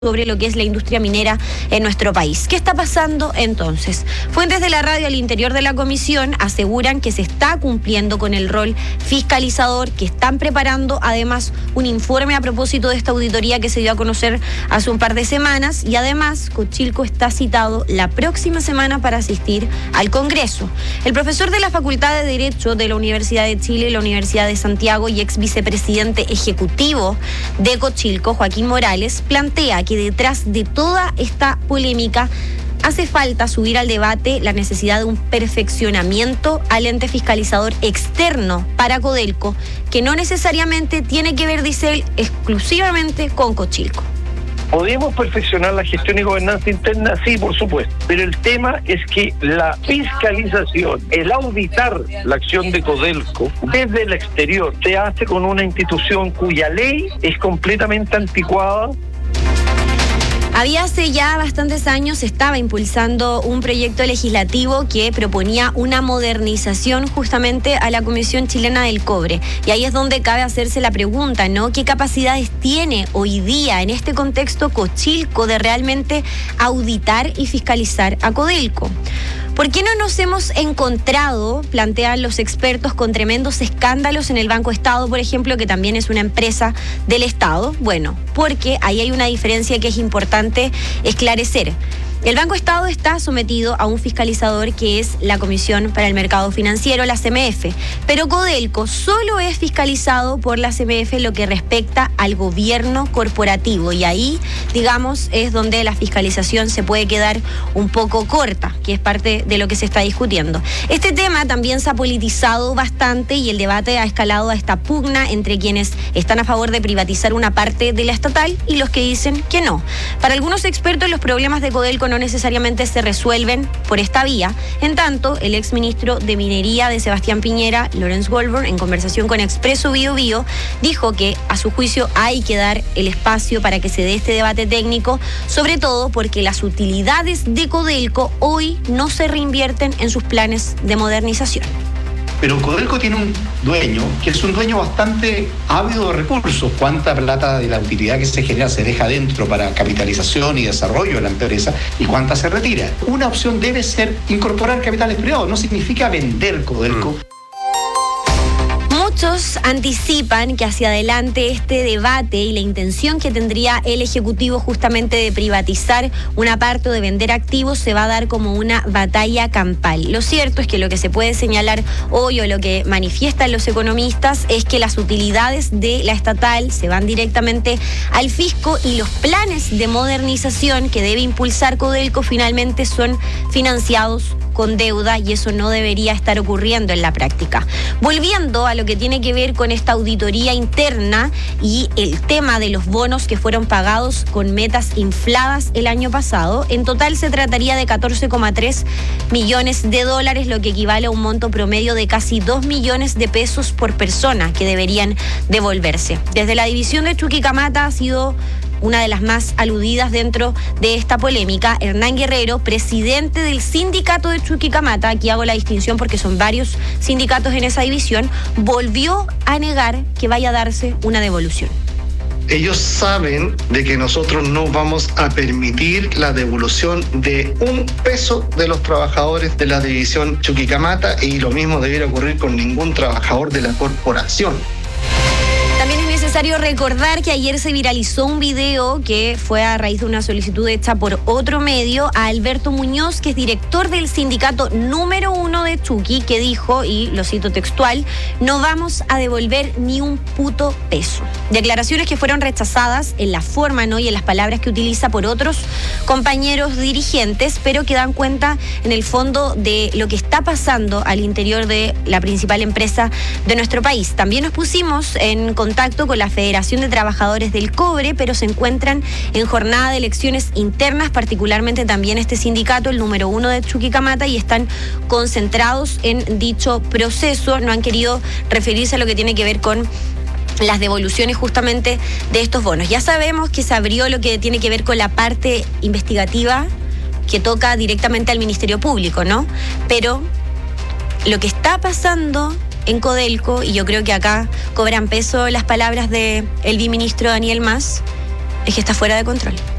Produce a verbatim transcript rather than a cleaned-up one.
sobre lo que es la industria minera en nuestro país. ¿Qué está pasando entonces? Fuentes de la radio al interior de la comisión aseguran que se está cumpliendo con el rol fiscalizador, que están preparando además un informe a propósito de esta auditoría que se dio a conocer hace un par de semanas, y además Cochilco está citado la próxima semana para asistir al Congreso. El profesor de la Facultad de Derecho de la Universidad de Chile y la Universidad de Santiago y ex vicepresidente ejecutivo de Cochilco, Joaquín Morales, plantea que que detrás de toda esta polémica hace falta subir al debate la necesidad de un perfeccionamiento al ente fiscalizador externo para Codelco, que no necesariamente tiene que ver, dice él, exclusivamente con Cochilco. ¿Podemos perfeccionar la gestión y gobernanza interna? Sí, por supuesto. Pero el tema es que la fiscalización, el auditar la acción de Codelco desde el exterior, se hace con una institución cuya ley es completamente anticuada. Había hace ya bastantes años, se estaba impulsando un proyecto legislativo que proponía una modernización justamente a la Comisión Chilena del Cobre. Y ahí es donde cabe hacerse la pregunta, ¿no? ¿Qué capacidades tiene hoy día en este contexto Cochilco de realmente auditar y fiscalizar a Codelco? ¿Por qué no nos hemos encontrado, plantean los expertos, con tremendos escándalos en el Banco Estado, por ejemplo, que también es una empresa del Estado? Bueno, porque ahí hay una diferencia que es importante esclarecer. El Banco Estado está sometido a un fiscalizador que es la Comisión para el Mercado Financiero, la C M F, pero Codelco solo es fiscalizado por la C M F en lo que respecta al gobierno corporativo, y ahí, digamos, es donde la fiscalización se puede quedar un poco corta, que es parte de lo que se está discutiendo. Este tema también se ha politizado bastante y el debate ha escalado a esta pugna entre quienes están a favor de privatizar una parte de la estatal y los que dicen que no. Para algunos expertos, los problemas de Codelco no necesariamente se resuelven por esta vía. En tanto, el exministro de Minería de Sebastián Piñera, Lawrence Goldberg, en conversación con Expreso Bio Bio, dijo que a su juicio hay que dar el espacio para que se dé este debate técnico, sobre todo porque las utilidades de Codelco hoy no se reinvierten en sus planes de modernización. Pero Codelco tiene un dueño que es un dueño bastante ávido de recursos. ¿Cuánta plata de la utilidad que se genera se deja dentro para capitalización y desarrollo de la empresa y cuánta se retira? Una opción debe ser incorporar capitales privados. No significa vender Codelco. Mm. Muchos anticipan que hacia adelante este debate y la intención que tendría el Ejecutivo justamente de privatizar una parte o de vender activos se va a dar como una batalla campal. Lo cierto es que lo que se puede señalar hoy, o lo que manifiestan los economistas, es que las utilidades de la estatal se van directamente al fisco y los planes de modernización que debe impulsar Codelco finalmente son financiados con deuda, y eso no debería estar ocurriendo en la práctica. Volviendo a lo que tiene que ver con esta auditoría interna y el tema de los bonos que fueron pagados con metas infladas el año pasado, en total se trataría de catorce coma tres millones de dólares, lo que equivale a un monto promedio de casi dos millones de pesos por persona que deberían devolverse. Desde la división de Chuquicamata ha sido una de las más aludidas dentro de esta polémica. Hernán Guerrero, presidente del sindicato de Chuquicamata, aquí hago la distinción porque son varios sindicatos en esa división, volvió a negar que vaya a darse una devolución. Ellos saben de que nosotros no vamos a permitir la devolución de un peso de los trabajadores de la división Chuquicamata, y lo mismo debiera ocurrir con ningún trabajador de la corporación. También es necesario recordar que ayer se viralizó un video que fue a raíz de una solicitud hecha por otro medio a Alberto Muñoz, que es director del sindicato número uno de Chuqui, que dijo, y lo cito textual: no vamos a devolver ni un puto peso. Declaraciones que fueron rechazadas en la forma, ¿no?, y en las palabras que utiliza por otros compañeros dirigentes, pero que dan cuenta en el fondo de lo que está pasando al interior de la principal empresa de nuestro país. También nos pusimos en contacto con la Federación de Trabajadores del Cobre, pero se encuentran en jornada de elecciones internas, particularmente también este sindicato, el número uno de Chuquicamata, y están concentrados en dicho proceso. No han querido referirse a lo que tiene que ver con las devoluciones justamente de estos bonos. Ya sabemos que se abrió lo que tiene que ver con la parte investigativa que toca directamente al Ministerio Público, ¿no? Pero lo que está pasando en Codelco, y yo creo que acá cobran peso las palabras del viceministro Daniel Mas, es que está fuera de control.